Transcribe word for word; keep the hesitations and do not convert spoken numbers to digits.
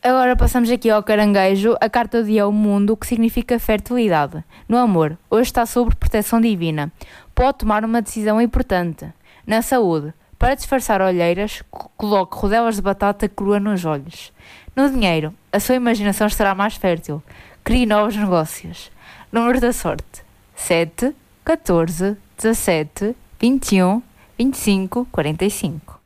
Agora passamos aqui ao caranguejo, a carta do dia é o mundo, que significa fertilidade. No amor, hoje está sobre proteção divina. Pode tomar uma decisão importante. Na saúde, para disfarçar olheiras, coloque rodelas de batata crua nos olhos. No dinheiro, a sua imaginação estará mais fértil. Crie novos negócios. Número da sorte: sete, catorze, dezassete, vinte e um, vinte e cinco, quarenta e cinco.